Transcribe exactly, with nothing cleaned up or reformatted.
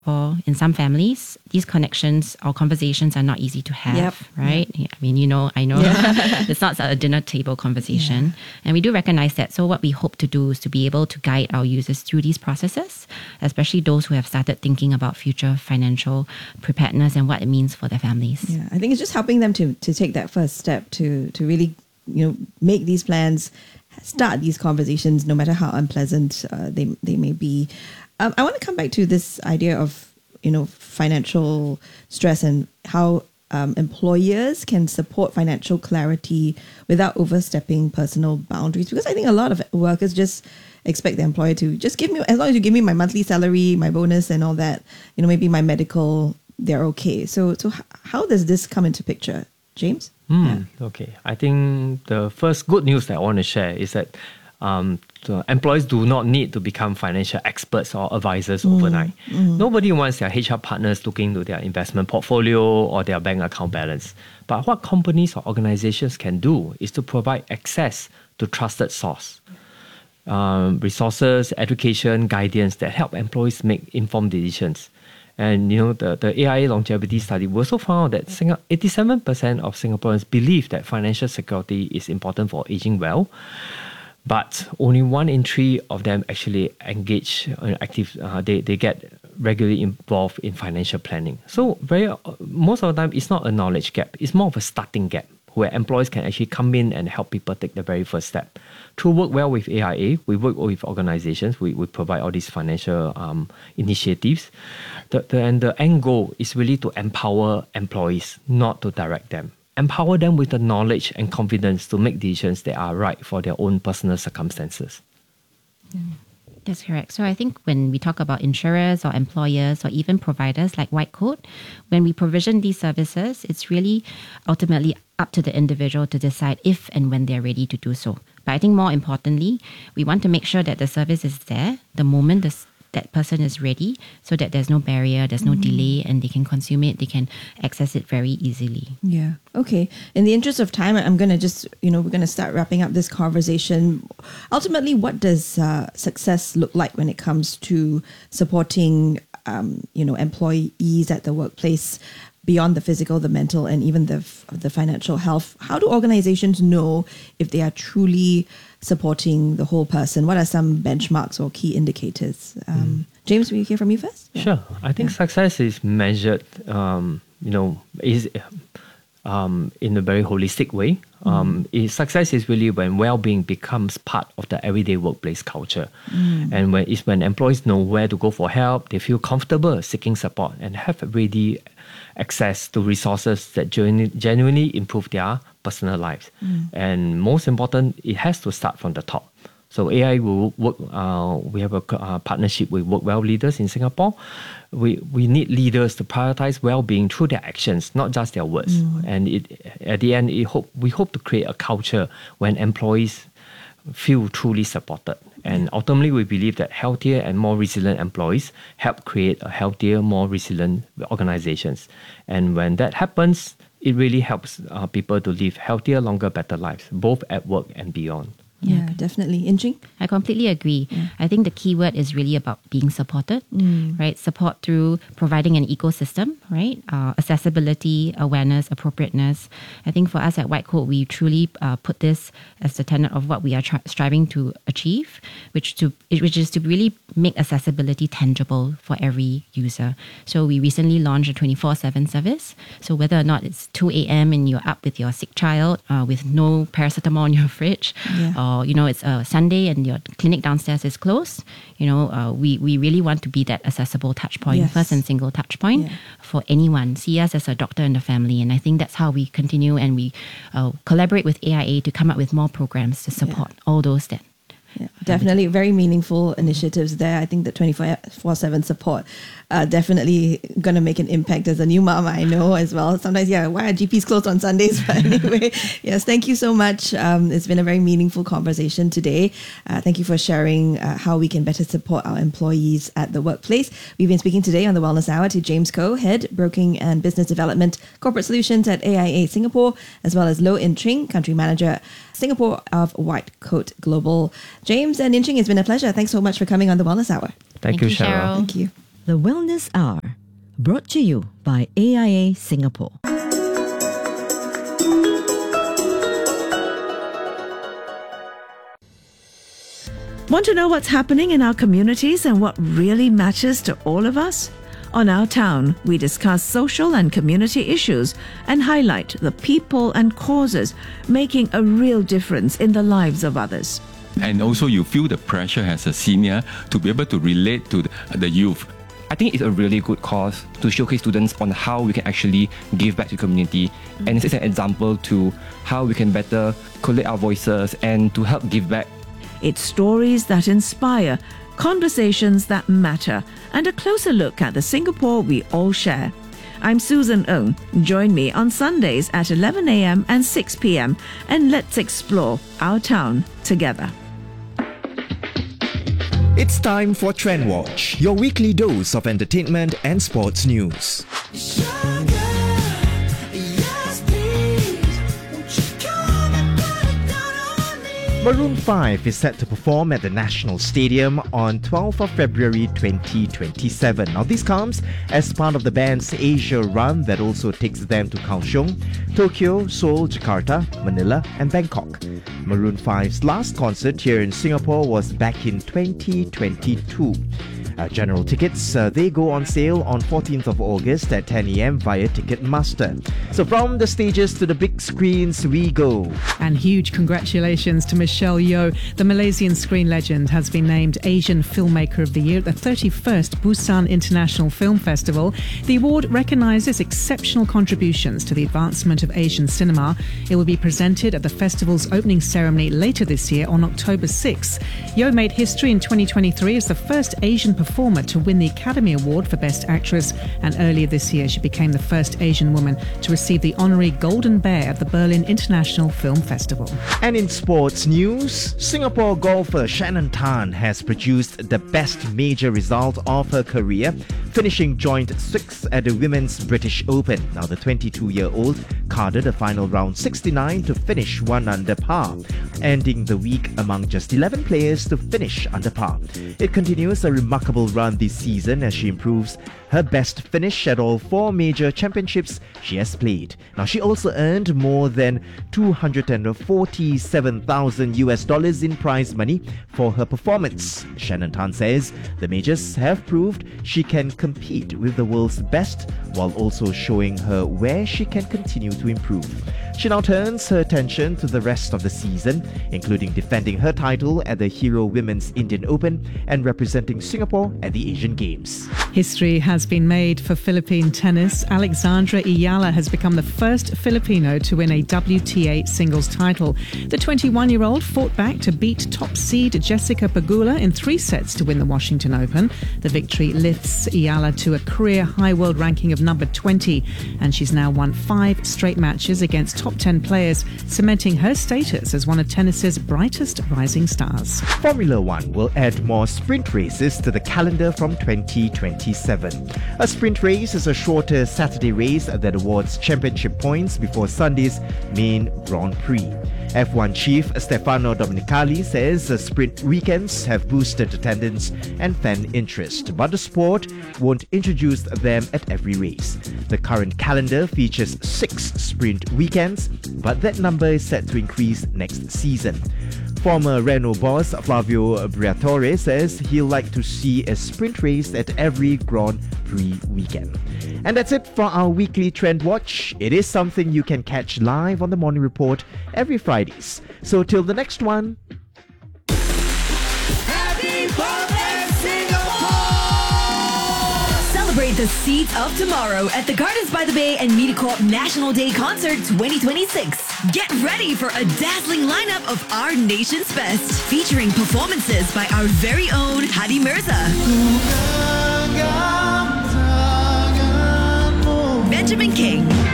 or in some families, these connections or conversations are not easy to have, yep. right? Yep. Yeah, I mean, you know, I know yeah. it's not a dinner table conversation. Yeah. And we do recognize that. So what we hope to do is to be able to guide our users through these processes, especially those who have started thinking about future financial preparedness and what it means for their families. Yeah, I think it's just helping them to to take that first step to to really, you know, make these plans, start these conversations, no matter how unpleasant uh, they they may be. Um, I want to come back to this idea of, you know, financial stress and how um, employers can support financial clarity without overstepping personal boundaries. Because I think a lot of workers just expect the employer to just give me, as long as you give me my monthly salary, my bonus and all that, you know, maybe my medical, they're okay. So, so how does this come into picture, James? Mm, yeah. Okay. I think the first good news that I want to share is that um, the employees do not need to become financial experts or advisors mm, overnight. Mm. Nobody wants their H R partners looking to their investment portfolio or their bank account balance. But what companies or organizations can do is to provide access to trusted source, um, resources, education, guidance that help employees make informed decisions. And, you know, the, the A I A longevity study also found that eighty-seven percent of Singaporeans believe that financial security is important for aging well. But only one in three of them actually engage in active, uh, they, they get regularly involved in financial planning. So very uh, most of the time, it's not a knowledge gap. It's more of a starting gap where employees can actually come in and help people take the very first step. Through work well with A I A, we work with organizations, we, we provide all these financial um, initiatives. The, the, and the end goal is really to empower employees, not to direct them. Empower them with the knowledge and confidence to make decisions that are right for their own personal circumstances. Mm. That's correct. So I think when we talk about insurers or employers or even providers like Whitecoat, when we provision these services, it's really ultimately up to the individual to decide if and when they're ready to do so. But I think more importantly, we want to make sure that the service is there the moment the that person is ready, so that there's no barrier, there's no mm. delay, and they can consume it, they can access it very easily. Yeah. Okay. In the interest of time, I'm going to just, you know, we're going to start wrapping up this conversation. Ultimately, what does uh, success look like when it comes to supporting, um, you know, employees at the workplace beyond the physical, the mental, and even the the financial health? How do organizations know if they are truly supporting the whole person? What are some benchmarks or key indicators? Um, mm. James, will you hear from you first? Yeah. Sure. I think yeah. success is measured, um, you know, is um, in a very holistic way. Mm. Um, is, success is really when well-being becomes part of the everyday workplace culture. Mm. And when it's when employees know where to go for help, they feel comfortable seeking support and have ready access to resources that genu- genuinely improve their personal lives. Mm. And most important, it has to start from the top. So A I will work, uh, we have a uh, partnership with Work Well Leaders in Singapore. We we need leaders to prioritize well-being through their actions, not just their words. Mm. And it, at the end, it hope, we hope to create a culture when employees feel truly supported. And ultimately, we believe that healthier and more resilient employees help create a healthier, more resilient organizations. And when that happens, it really helps uh, people to live healthier, longer, better lives, both at work and beyond. Yeah, yeah, definitely. Ying? I completely agree. Yeah. I think the key word is really about being supported, mm. right? Support through providing an ecosystem, right? Uh, accessibility, awareness, appropriateness. I think for us at Whitecoat, we truly uh, put this as the tenet of what we are tri- striving to achieve, which to which is to really make accessibility tangible for every user. So we recently launched a twenty-four seven service. So whether or not it's two a.m. and you're up with your sick child uh, with no paracetamol in your fridge, yeah. or Or, you know, it's a Sunday and your clinic downstairs is closed. You know, uh, we, we really want to be that accessible touch point, yes. first and single touch point yeah. for anyone. See us as a doctor in the family. And I think that's how we continue and we uh, collaborate with A I A to come up with more programs to support yeah. all those that. Yeah, definitely very meaningful initiatives there. I think the twenty-four seven support uh, definitely going to make an impact. As a new mom, I know as well. Sometimes, yeah, why are G Ps closed on Sundays? But anyway, yes, thank you so much. Um, it's been a very meaningful conversation today. Uh, thank you for sharing uh, how we can better support our employees at the workplace. We've been speaking today on the Wellness Hour to James Koh, Head, Broking and Business Development, Corporate Solutions at A I A Singapore, as well as Loh In Ching, Country Manager, Singapore of Whitecoat Global. James and In Ching, it's been a pleasure. Thanks so much for coming on the Wellness Hour. Thank, Thank you, Cheryl. Thank you. The Wellness Hour, brought to you by A I A Singapore. Want to know what's happening in our communities and what really matters to all of us? On Our Town, we discuss social and community issues and highlight the people and causes making a real difference in the lives of others. And also you feel the pressure as a senior to be able to relate to the, the youth. I think it's a really good cause to showcase students on how we can actually give back to the community, and it's an example to how we can better collate our voices and to help give back. It's stories that inspire, conversations that matter, and a closer look at the Singapore we all share. I'm Susan Ng. Join me on Sundays at eleven a.m. and six p.m. and let's explore our town together. It's time for Trend Watch, your weekly dose of entertainment and sports news. Maroon five is set to perform at the National Stadium on twelfth of February twenty twenty-seven. Now this comes as part of the band's Asia run that also takes them to Kaohsiung, Tokyo, Seoul, Jakarta, Manila and Bangkok. Maroon five's last concert here in Singapore was back in twenty twenty-two. Uh, general tickets, uh, they go on sale on fourteenth of August at ten a.m. via Ticketmaster. So from the stages to the big screens we go. And huge congratulations to Michelle Yeoh. The Malaysian screen legend has been named Asian Filmmaker of the Year at the thirty-first Busan International Film Festival. The award recognises exceptional contributions to the advancement of Asian cinema. It will be presented at the festival's opening ceremony later this year on October sixth. Yeoh made history in twenty twenty-three as the first Asian performer to win the Academy Award for Best Actress, and earlier this year she became the first Asian woman to receive the honorary Golden Bear at the Berlin International Film Festival. And in sports news, Singapore golfer Shannon Tan has produced the best major result of her career, finishing joint sixth at the Women's British Open. Now the twenty-two-year-old carded a final round sixty-nine to finish one under par, ending the week among just eleven players to finish under par. It continues a remarkable run this season as she improves her best finish at all four major championships she has played. Now she also earned more than two hundred forty-seven thousand U S dollars in prize money for her performance. Shannon Tan says the majors have proved she can compete with the world's best while also showing her where she can continue to improve. She now turns her attention to the rest of the season, including defending her title at the Hero Women's Indian Open and representing Singapore at the Asian Games. History has been made for Philippine tennis. Alexandra Iyala has become the first Filipino to win a W T A singles title. The twenty-one-year-old fought back to beat top seed Jessica Pegula in three sets to win the Washington Open. The victory lifts Iyala to a career high world ranking of number twenty, and she's now won five straight matches against top ten players, cementing her status as one of tennis's brightest rising stars. Formula One will add more sprint races to the calendar from twenty twenty-seven. A sprint race is a shorter Saturday race that awards championship points before Sunday's main Grand Prix. F one chief Stefano Domenicali says the sprint weekends have boosted attendance and fan interest, but the sport won't introduce them at every race. The current calendar features six sprint weekends, but that number is set to increase next season. Former Renault boss Flavio Briatore says he'll like to see a sprint race at every Grand Prix weekend. And that's it for our weekly Trend Watch. It is something you can catch live on the Morning Report every Fridays. So till the next one. Happy birthday, Singapore! Celebrate the seeds of tomorrow at the Gardens by the Bay and MediaCorp National Day Concert twenty twenty-six. Get ready for a dazzling lineup of our nation's best, featuring performances by our very own Hadi Mirza, Benjamin King,